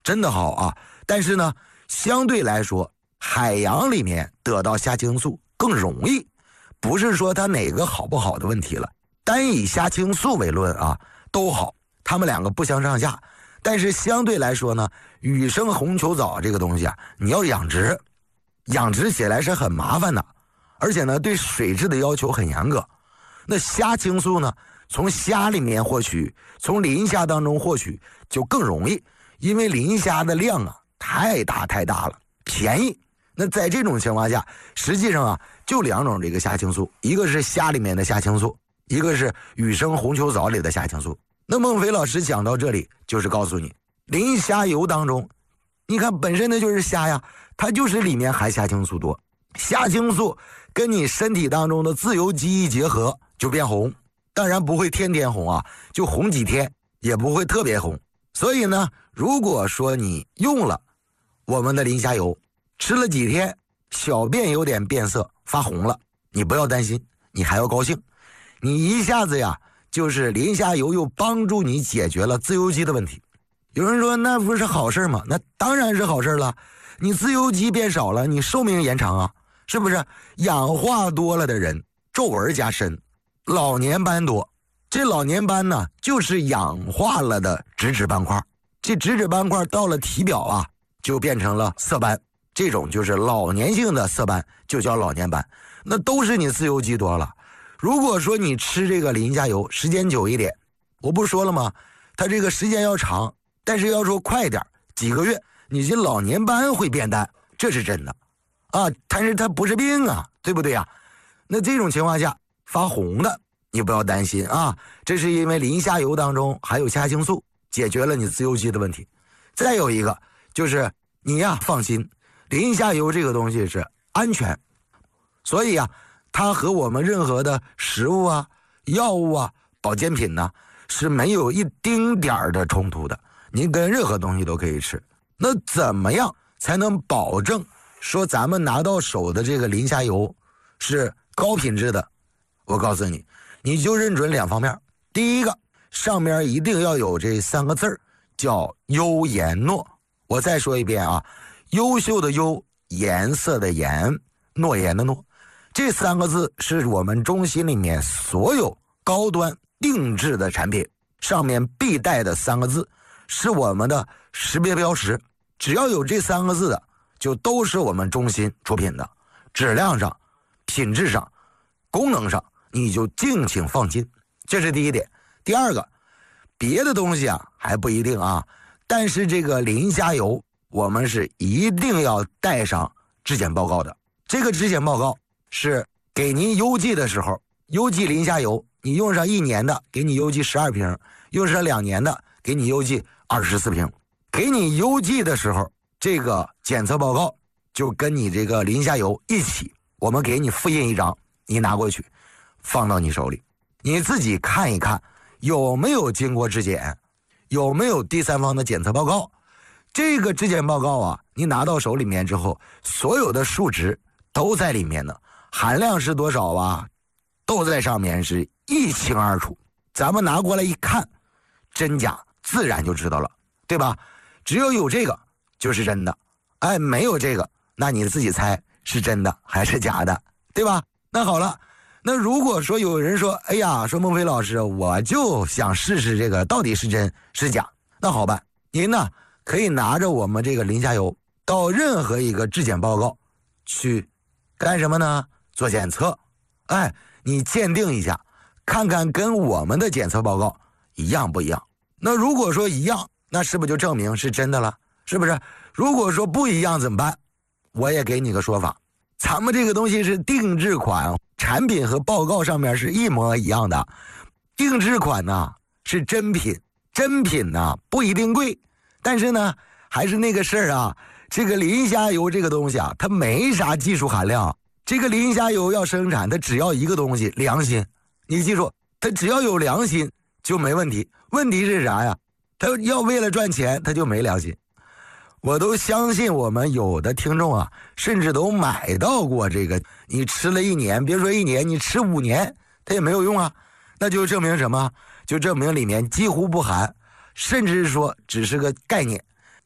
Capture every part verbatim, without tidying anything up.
真的好啊。但是呢，相对来说，海洋里面得到虾青素更容易，不是说它哪个好不好的问题了。单以虾青素为论啊，都好，它们两个不相上下。但是相对来说呢，雨生红球藻这个东西啊，你要养殖，养殖起来是很麻烦的，而且呢，对水质的要求很严格。那虾青素呢，从虾里面获取，从磷虾当中获取就更容易，因为磷虾的量啊太大太大了，便宜。那在这种情况下，实际上啊，就两种这个虾青素，一个是虾里面的虾青素，一个是雨生红球藻里的虾青素。那孟非老师讲到这里，就是告诉你，磷虾油当中，你看本身的就是虾呀，它就是里面含虾青素多，虾青素跟你身体当中的自由基一结合就变红，当然不会天天红啊，就红几天，也不会特别红。所以呢，如果说你用了我们的磷虾油，吃了几天，小便有点变色发红了，你不要担心，你还要高兴，你一下子呀，就是磷虾油又帮助你解决了自由基的问题。有人说那不是好事吗？那当然是好事了，你自由基变少了，你寿命延长啊，是不是？氧化多了的人皱纹加深，老年斑多，这老年斑呢就是氧化了的脂质斑块，这脂质斑块到了体表啊就变成了色斑，这种就是老年性的色斑，就叫老年斑，那都是你自由基多了。如果说你吃这个磷虾油时间久一点，我不说了吗？它这个时间要长，但是要说快点，几个月你这老年斑会变淡，这是真的啊。但是它不是病啊，对不对啊？那这种情况下发红的你不要担心啊，这是因为磷虾油当中含有虾青素，解决了你自由基的问题。再有一个就是你呀放心，磷虾油这个东西是安全，所以啊它和我们任何的食物啊、药物啊、保健品呢是没有一丁点儿的冲突的，您跟任何东西都可以吃。那怎么样才能保证说咱们拿到手的这个磷虾油是高品质的？我告诉你，你就认准两方面。第一个，上面一定要有这三个字儿，叫优颜糯。我再说一遍啊，优秀的优，颜色的颜，诺言的诺。这三个字是我们中心里面所有高端定制的产品上面必带的三个字，是我们的识别标识。只要有这三个字的，就都是我们中心出品的，质量上、品质上、功能上，你就敬请放心。这是第一点。第二个，别的东西啊还不一定啊，但是这个磷虾油我们是一定要带上质检报告的。这个质检报告是给您邮寄的时候，邮寄磷虾油，你用上一年的给你邮寄十二瓶，用上两年的给你邮寄二十四瓶。给你邮寄的时候，这个检测报告就跟你这个磷虾油一起，我们给你复印一张，你拿过去放到你手里，你自己看一看有没有经过质检，有没有第三方的检测报告。这个质检报告啊，你拿到手里面之后，所有的数值都在里面呢，含量是多少啊，都在上面是一清二楚。咱们拿过来一看，真假自然就知道了，对吧？只有有这个就是真的，哎，没有这个，那你自己猜是真的还是假的，对吧？那好了，那如果说有人说，哎呀，说孟非老师，我就想试试这个到底是真是假，那好办，您呢可以拿着我们这个磷虾油到任何一个质检报告去干什么呢？做检测，哎，你鉴定一下，看看跟我们的检测报告一样不一样。那如果说一样，那是不是就证明是真的了？是不是？如果说不一样怎么办？我也给你个说法，咱们这个东西是定制款，产品和报告上面是一模一样的。定制款呢是真品，真品呢不一定贵，但是呢还是那个事儿啊，这个磷虾油这个东西啊，它没啥技术含量。这个磷虾油要生产，它只要一个东西，良心。你记住，它只要有良心就没问题。问题是啥呀？他要为了赚钱，他就没良心。我都相信我们有的听众啊，甚至都买到过这个，你吃了一年，别说一年，你吃五年，它也没有用啊。那就证明什么？就证明里面几乎不含，甚至是说只是个概念。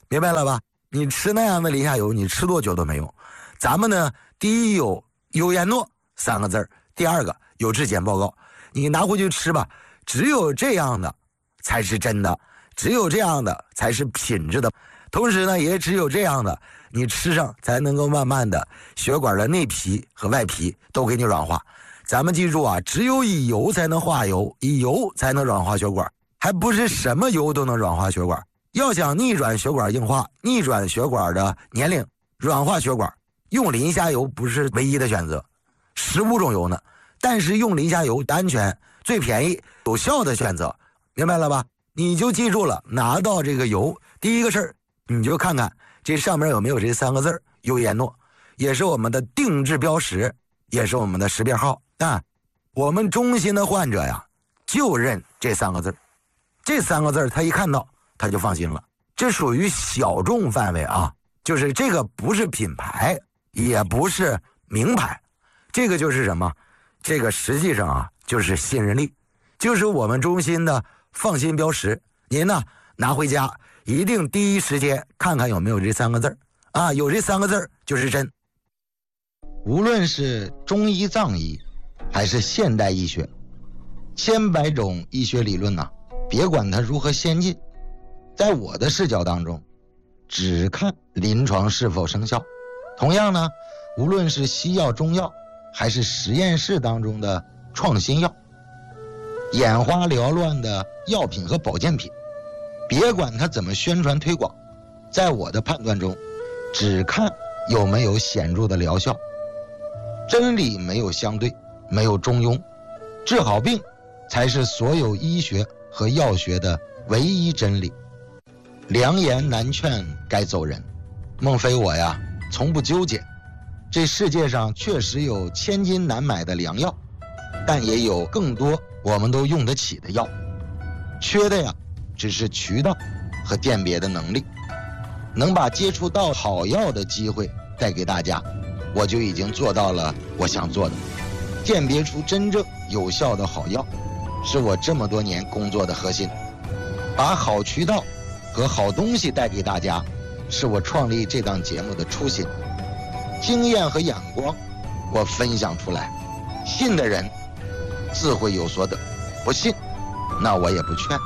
明白了吧？你吃那样的磷虾油，你吃多久都没用。咱们呢，第一有优言诺三个字儿，第二个有质检报告，你拿回去吃吧。只有这样的才是真的，只有这样的才是品质的。同时呢，也只有这样的，你吃上才能够慢慢的血管的内皮和外皮都给你软化。咱们记住啊，只有以油才能化油，以油才能软化血管，还不是什么油都能软化血管。要想逆转血管硬化，逆转血管的年龄，软化血管，用磷虾油不是唯一的选择，十五种油呢。但是用磷虾油安全、最便宜、有效的选择，明白了吧？你就记住了，拿到这个油，第一个事儿，你就看看这上面有没有这三个字优言诺，也是我们的定制标识，也是我们的识别号啊。我们中心的患者呀，就认这三个字，这三个字他一看到他就放心了。这属于小众范围啊，就是这个不是品牌，也不是名牌，这个就是什么？这个实际上啊，就是信任力，就是我们中心的放心标识。您呢拿回家，一定第一时间看看有没有这三个字啊，有这三个字就是真。 无论是中医、藏医，还是现代医学，千百种医学理论呢、啊，别管它如何先进，在我的视角当中，只看临床是否生效。同样呢，无论是西药、中药，还是实验室当中的创新药，眼花缭乱的药品和保健品，别管它怎么宣传推广，在我的判断中，只看有没有显著的疗效。真理没有相对，没有中庸，治好病才是所有医学和药学的唯一真理。良言难劝该走人，孟非我呀从不纠结。这世界上确实有千金难买的良药，但也有更多我们都用得起的药，缺的呀只是渠道和鉴别的能力。能把接触到好药的机会带给大家，我就已经做到了我想做的。鉴别出真正有效的好药，是我这么多年工作的核心。把好渠道和好东西带给大家，是我创立这档节目的初心。经验和眼光我分享出来，信的人自会有所得，不信那我也不劝。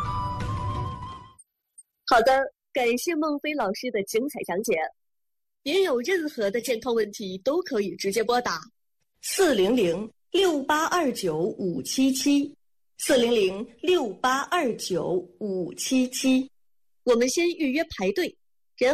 好的，感谢孟非老师的精彩讲解。您有任何的健康问题都可以直接拨打四零零六八二九五七七四零零六八二九五七七，我们先预约排队，